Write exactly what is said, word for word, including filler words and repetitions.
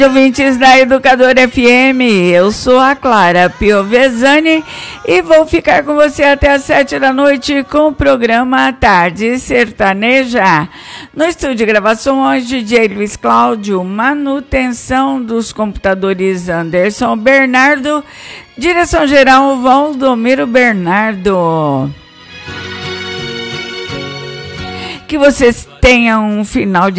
Ouvintes da Educadora F M, eu sou a Clara Piovesani e vou ficar com você até às sete da noite com o programa Tarde Sertaneja. No estúdio de gravações, D J Luiz Cláudio, manutenção dos computadores Anderson Bernardo, direção geral Valdomiro Bernardo. Que vocês tenham um final de